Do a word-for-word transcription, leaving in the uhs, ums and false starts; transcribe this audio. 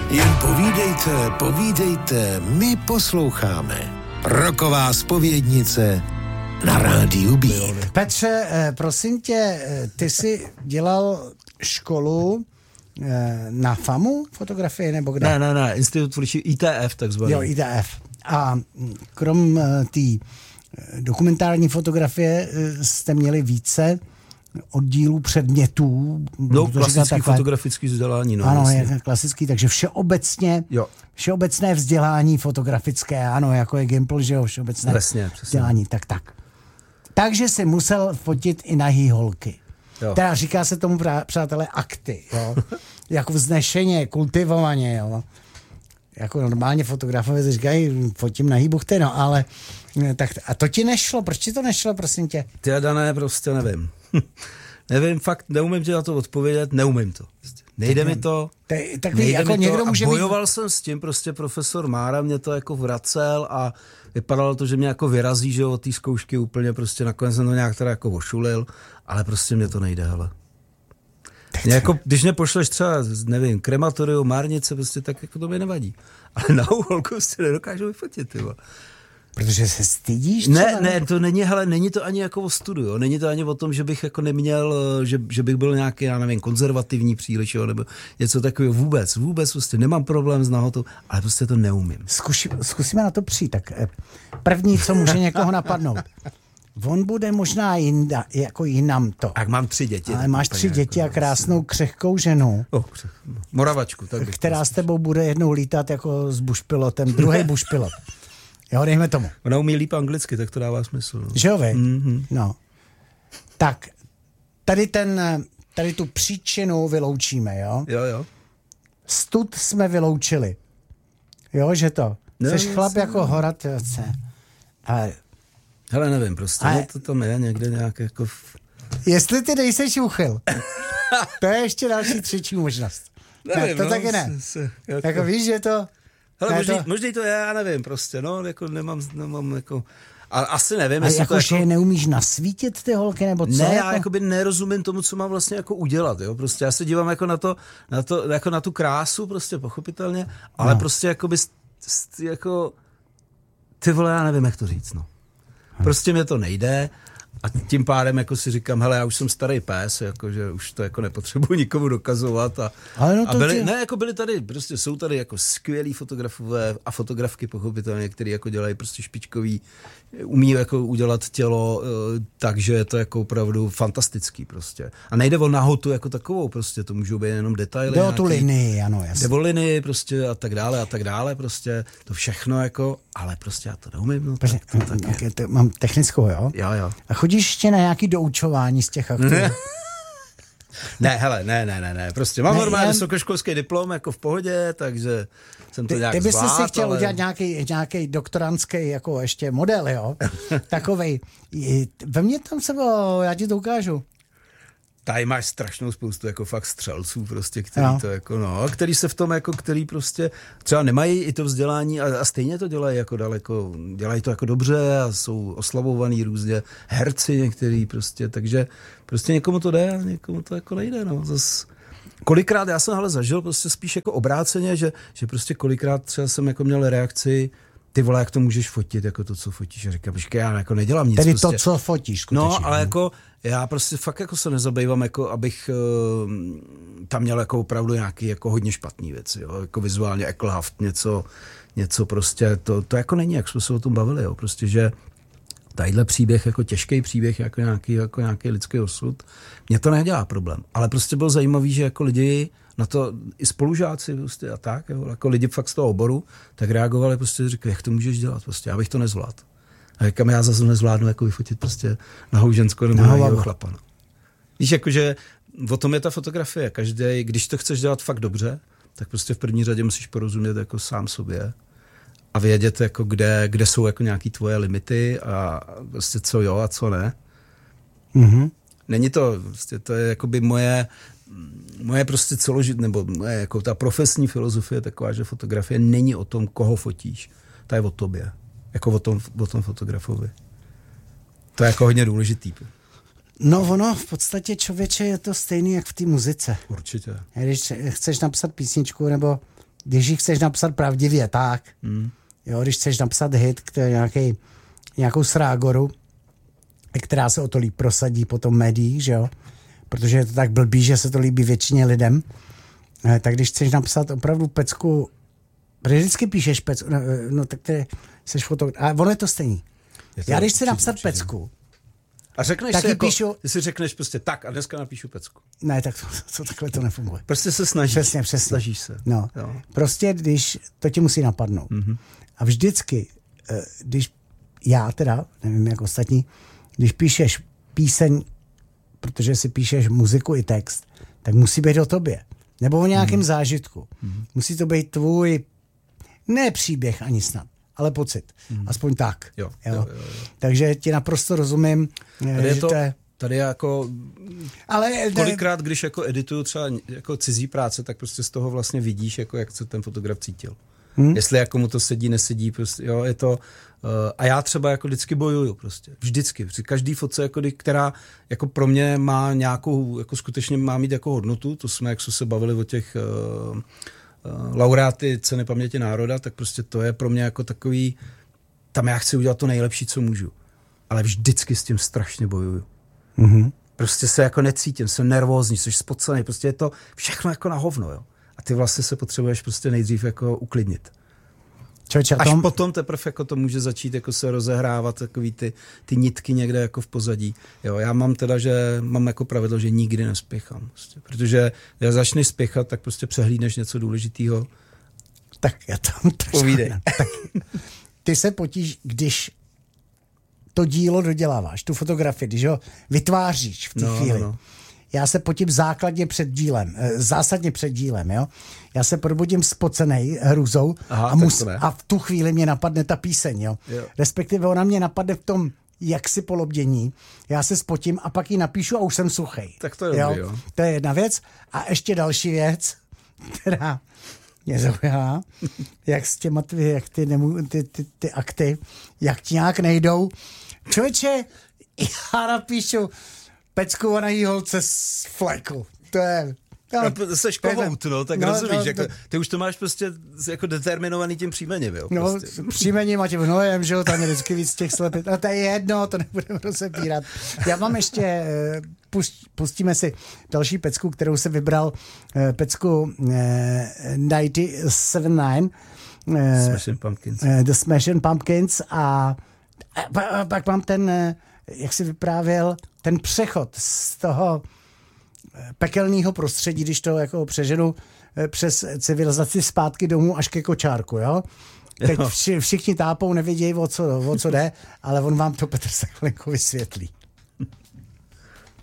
Jen povídejte, povídejte, my posloucháme. Roková zpovědnice na rádiu Beat. Petře, prosím tě, ty jsi dělal školu na FAMu fotografie nebo kde? Ne, ne, ne, Institut tvůrčí I T F takzvaný. Jo, I T F. A krom té dokumentární fotografie jste měli více oddílů předmětů. No, klasický takové... fotografický vzdělání. No, ano, vlastně. je klasický, takže všeobecně, jo. všeobecné vzdělání fotografické, ano, jako je Gimpl, že jo, všeobecné přesně, vzdělání, tak tak. Takže si musel fotit i nahý holky. Jo. Teda říká se tomu, přátelé, akty, jo. Jako vznešeně, kultivovaně, jo. Jako normálně fotografové si říkají, fotím nahý buchty, no, ale tak, a to ti nešlo, proč ti to nešlo, prosím tě? Ty Dané, prostě nevím. nevím, fakt neumím ti na to odpovědět, neumím to. Nejde mi to, Te, tak nejde jako mi někdo to může a bojoval být... jsem s tím, prostě profesor Mára mě to jako vracel a vypadalo to, že mě jako vyrazí, že od té zkoušky úplně prostě nakonec jsem to nějak teda jako ošulil, ale prostě mě to nejde, hele. Mě jako, když mě pošleš třeba, nevím, krematorium, Márnice, prostě tak jako to mi nevadí. Ale na holku si nedokážu vyfotit, tyba. Protože se stydíš třeba? Ne, ne, to není, hele, není to ani jako o studiu, jo. Není to ani o tom, že bych jako neměl, že, že bych byl nějaký, já nevím, konzervativní příliš, jo, nebo něco takového, vůbec, vůbec, prostě nemám problém s nahotou, ale prostě to neumím. Zkuši, zkusíme na to přijít, tak první, co může někoho napadnout. On bude možná jinda, jako jinam to. Tak mám tři děti. Ale máš tři děti jako a krásnou křehkou ženu. Oh, Moravačku. Tak která s tebou bude jednou lítat jako s bušpilotem, druhý bušpilot. Jo, dejme tomu. Ona umí líp anglicky, tak to dává smysl. No. Že jo, vy? Mm-hmm. No. Tak, tady ten, tady tu příčinu vyloučíme, jo? Jo, jo. Stud jsme vyloučili. Jo, že to. No, Jseš chlap jasný. Jako Horatce. Ale... Hele, nevím, prostě, ale... no, to tam je někde nějak jako... Jestli ty nejseš úchyl, to je ještě další třetí možnost. Nevím, ne, to no, taky ne. Se, jako... jako víš, že to... Hele, ne, možný, to... možný to je, já nevím, prostě, no, jako nemám, nemám jako... A asi nevím, a jestli jako, to že jako... neumíš nasvítit ty holky, nebo co? Ne, jako? já jakoby nerozumím tomu, co mám vlastně jako udělat, jo, prostě já se dívám jako na to, na to, jako na tu krásu, prostě pochopitelně, ale no. prostě jakoby, jako, ty vole, já nevím, jak to říct, no. Prostě mě to nejde a tím pádem jako si říkám, hele, já už jsem starý pes, jako, že už to jako nepotřebuji nikomu dokazovat a, ale no to a byli, tě... ne, jako byli tady, prostě jsou tady jako skvělí fotografové a fotografky pochopitelně, který jako dělají prostě špičkový, umí jako udělat tělo, takže je to jako opravdu fantastický prostě. A nejde o nahotu jako takovou, prostě to můžou být jenom detaily. Jde o tu linii, ano, jasně. Jde o linii prostě a tak dále a tak dále prostě, to všechno jako, ale prostě já to neumím, no tak to tak je. Okay, to mám technickou, jo? Jo, jo. A chodíš ještě na nějaký doučování z těch aktů? Ne, hele, ne, ne, ne, ne, prostě mám ne, normálně jen... vysokoškolský diplom jako v pohodě, takže jsem to ty, nějak ty bys zvlád, si chtěl ale... udělat nějaký, nějaký doktorantský jako ještě model, jo? Takovej. Ve mně tam se bylo, já ti to ukážu. Tady máš strašnou spoustu jako fakt střelců prostě, který no. to jako no, který se v tom jako, který prostě třeba nemají i to vzdělání a, a stejně to dělají jako daleko, dělají to jako dobře a jsou oslavovaný různě herci některý prostě, takže prostě někomu to jde a někomu to jako nejde, no. Zas kolikrát já jsem ale zažil prostě spíš jako obráceně, že, že prostě kolikrát třeba jsem jako měl reakci, ty vole, jak to můžeš fotit, jako to, co fotíš. A říkám, počkej, já jako nedělám nic. Tedy prostě. to, co fotíš, skutečně. No, ale jako, já prostě fakt jako se nezabývám, jako abych uh, tam měl jako opravdu nějaký jako hodně špatný věci, jo, jako vizuálně ekelhaft, něco, něco prostě, to, to jako není, jak jsme se o tom bavili, jo, prostě, že tadyhle příběh, jako těžký příběh, jako nějaký, jako nějaký lidský osud, mě to nedělá problém. Ale prostě bylo zajímavý, že jako lidi na to i spolužáci prostě a tak, jo, jako lidi fakt z toho oboru, tak reagovali, prostě říkali, jak to můžeš dělat, prostě, já bych to nezvládl. A říkám, já zase nezvládnu jako vyfotit prostě nahou ženskou nebo nahou chlapa. No. Víš, jakože o tom je ta fotografie. Každý, když to chceš dělat fakt dobře, tak prostě v první řadě musíš porozumět jako sám sobě a vědět, jako kde, kde jsou jako nějaký tvoje limity a prostě co jo a co ne. Mm-hmm. Není to, prostě to je jakoby moje moje prostě celožit, nebo moje jako ta profesní filozofie je taková, že fotografie není o tom, koho fotíš. To je o tobě. Jako o tom, o tom fotografovi. To je jako hodně důležitý. No ono, v podstatě člověče je to stejný jak v té muzice. Určitě. Když chceš napsat písničku nebo když ji chceš napsat pravdivě, tak. Hmm. Jo, když chceš napsat hit, který nějaký, nějakou srágoru, která se o to líp prosadí potom médiích, že jo? Protože je to tak blbý, že se to líbí většině lidem, eh, tak když chceš napsat opravdu pecku, protože vždycky píšeš pecku, no, no tak ty jsi fotograf, a ono je to stejný. Je to Já když chci napsat určitě. pecku, a řekneš tak si jako, píšu, ty si řekneš prostě tak a dneska napíšu pecku. Ne, tak to, to takhle to nefunguje. Prostě se snažíš. Přesně, přesně. Snažíš se. No, jo. Prostě když, to ti musí napadnout. Mm-hmm. A vždycky, když já teda, nevím jak ostatní, když píšeš píseň, protože si píšeš muziku i text, tak musí být o tobě. Nebo o nějakém mm-hmm. zážitku. Mm-hmm. Musí to být tvůj, ne příběh ani snad, ale pocit. Mm-hmm. Aspoň tak. Jo, jo. Jo, jo, jo. Takže ti naprosto rozumím. Tady je že to, to je... tady je jako, ale kolikrát, když jako edituju třeba jako cizí práce, tak prostě z toho vlastně vidíš, jako jak se ten fotograf cítil. Hmm? Jestli jako mu to sedí, nesedí, prostě, jo, je to, uh, a já třeba jako vždycky bojuju prostě, vždycky, při každý fotce, jako, která jako pro mě má nějakou, jako skutečně má mít jako hodnotu, to jsme, jak jsme se bavili o těch uh, uh, laureáty Ceny paměti národa, tak prostě to je pro mě jako takový, tam já chci udělat to nejlepší, co můžu, ale vždycky s tím strašně bojuju. Mm-hmm. Prostě se jako necítím, jsem nervózní, jsi spocený, prostě je to všechno jako na hovno, jo. A ty vlastně se potřebuješ prostě nejdřív jako uklidnit. Čoče, Až tom... potom teprve jako to může začít jako se rozehrávat takový ty, ty nitky někde jako v pozadí. Jo, já mám teda, že mám jako pravidlo, že nikdy nespěchám. Prostě, protože já začneš spěchat, tak prostě přehlídneš něco důležitého. Tak já tam povídej. Tak, ty se potíš, když to dílo doděláváš, tu fotografii, když ho vytváříš v té no, chvíli. No, no. Já se potím základně před dílem, zásadně před dílem, jo. Já se probudím spocenej hrůzou a, mus, a v tu chvíli mě napadne ta píseň, jo. jo. Respektive ona mě napadne v tom jaksi polobdění, já se spotím a pak ji napíšu a už jsem suchej. Tak to je jo? dobrý, jo. To je jedna věc. A ještě další věc, která mě zaujala, jak s těma ty, jak ty, nemů, ty, ty, ty akty, jak ti nějak nejdou. Člověče, já napíšu pecku na jí holce z fleku. To je... No, seš kohout, no, tak no, rozumíš, no, jako, no, ty už to máš prostě jako determinovaný tím příjmením, jo. No, prostě. příjmením a tím hnojem, že jo, tam je vždycky víc těch slepit. No to je jedno, to nebudeme rozebírat. Já mám ještě, pust, pustíme si další pecku, kterou se vybral, pecku devět set sedmdesát devět. Smashing Pumpkins. The Smashing Pumpkins a, a pak mám ten, jak si vyprávěl, ten přechod z toho pekelného prostředí, když to jako přeženu přes civilizaci zpátky domů až ke kočárku, jo? Teď vši, všichni tápou, nevědějí, o co, o co jde, ale on vám to Petr Saklenko vysvětlí.